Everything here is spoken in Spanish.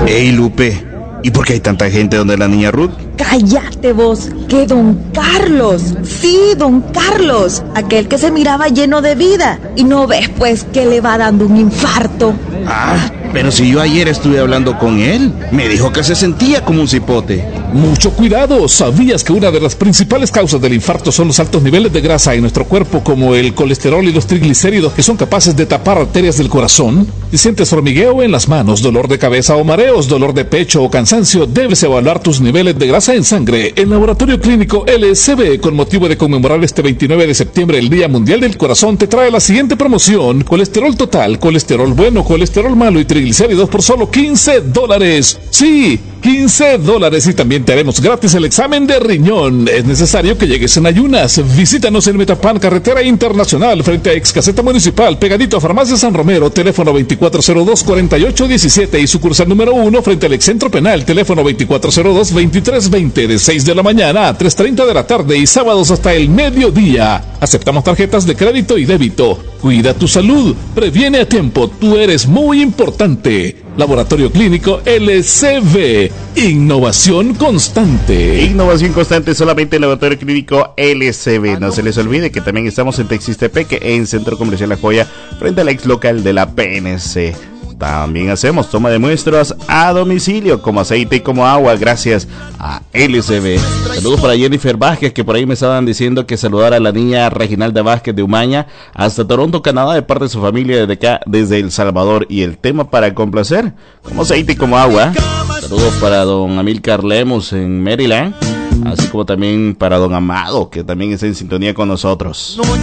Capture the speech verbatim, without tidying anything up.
Ey, Lupe, ¿y por qué hay tanta gente donde la niña Ruth? Cállate vos, que don Carlos, sí, don Carlos, aquel que se miraba lleno de vida, y no ves pues que le va dando un infarto. Ah, pero si yo ayer estuve hablando con él, me dijo que se sentía como un cipote. Mucho cuidado, ¿sabías que una de las principales causas del infarto son los altos niveles de grasa en nuestro cuerpo, como el colesterol y los triglicéridos, que son capaces de tapar arterias del corazón? Si sientes hormigueo en las manos, dolor de cabeza o mareos, dolor de pecho o cansancio, debes evaluar tus niveles de grasa en sangre. El Laboratorio Clínico L C B, con motivo de conmemorar este veintinueve de septiembre el Día Mundial del Corazón, te trae la siguiente promoción: colesterol total, colesterol bueno, colesterol malo y triglicéridos por solo quince dólares. Sí, quince dólares, y también te haremos gratis el examen de riñón. Es necesario que llegues en ayunas. Visítanos en Metapan, carretera internacional, frente a ex caseta municipal, pegadito a Farmacia San Romero, teléfono veinticuatro cero dos, cuarenta y ocho diecisiete, y sucursal número uno frente al excentro penal, teléfono veinticuatro cero dos, veintitrés veinte, de seis de la mañana a tres treinta de la tarde y sábados hasta el mediodía. Aceptamos tarjetas de crédito y débito. Cuida tu salud, previene a tiempo, tú eres muy importante. Laboratorio Clínico L C B, innovación constante. Innovación constante solamente en Laboratorio Clínico L C B. No se les olvide que también estamos en Texistepeque, en Centro Comercial La Joya, frente al ex local de la P N C. También hacemos toma de muestras a domicilio, como aceite y como agua, gracias a L C B. Saludos para Jennifer Vázquez, que por ahí me estaban diciendo que saludara a la niña Reginalda Vázquez de Umaña hasta Toronto, Canadá, de parte de su familia desde acá, desde El Salvador. Y el tema para complacer, como aceite y como agua. Saludos para don Amílcar Lemos en Maryland, así como también para don Amado, que también está en sintonía con nosotros.